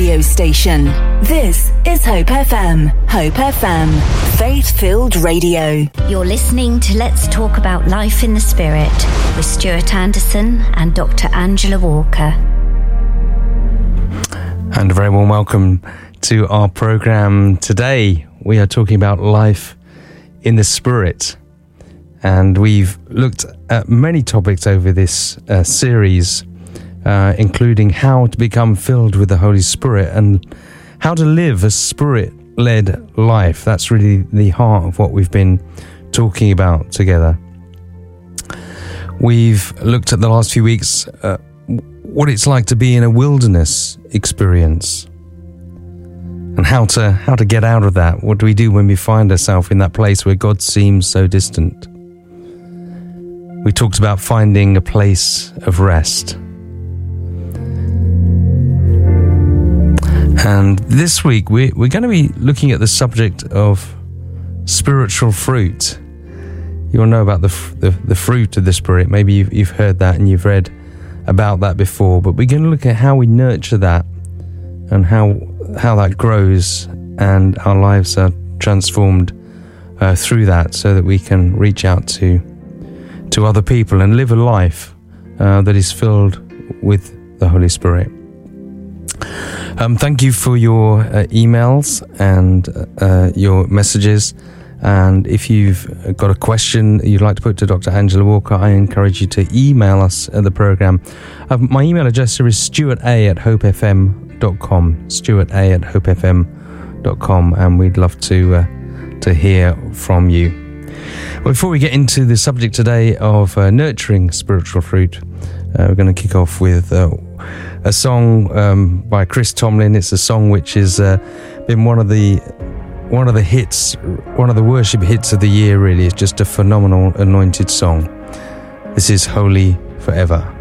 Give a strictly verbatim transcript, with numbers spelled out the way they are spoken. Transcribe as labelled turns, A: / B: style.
A: radio station. This is Hope F M. Hope F M, faith-filled radio.
B: You're listening to Let's Talk About Life in the Spirit with Stuart Anderson and Doctor Angela Walker.
C: And a very warm welcome to our programme today. We are talking about life in the Spirit. And we've looked at many topics over this uh, series, uh, including how to become filled with the Holy Spirit and how to live a Spirit-led life. That's really the heart of what we've been talking about together. We've looked at the last few weeks uh, what it's like to be in a wilderness experience and how to how to get out of that. What do we do when we find ourselves in that place where God seems so distant? We talked about finding a place of rest. And this week we're, we're going to be looking at the subject of spiritual fruit. You'll know about the, the, the fruit of the Spirit. Maybe you've, you've heard that and you've read about that before. But we're going to look at how we nurture that and how, how that grows and our lives are transformed uh, through that so that we can reach out to to other people and live a life uh, that is filled with the Holy Spirit. Um, thank you for your uh, emails and uh, your messages. And if you've got a question you'd like to put to Doctor Angela Walker, I encourage you to email us at the programme. Uh, my email address here is stuart a at hope f m dot com, stuart a at hope f m dot com, and we'd love to, uh, to hear from you. Well, before we get into the subject today of uh, nurturing spiritual fruit, uh, we're going to kick off with uh, a song um, by Chris Tomlin. It's a song which has uh, been one of the one of the hits, one of the worship hits of the year. Really, it's just a phenomenal anointed song. This is Holy Forever.